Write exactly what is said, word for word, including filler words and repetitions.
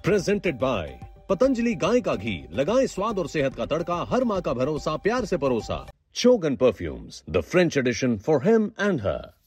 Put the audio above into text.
Presented by Patanjali गाय का घी, लगाएं स्वाद और सेहत का तड़का, हर माँ का भरोसा प्यार से परोसा। चोगन perfumes, the French addition for him and her.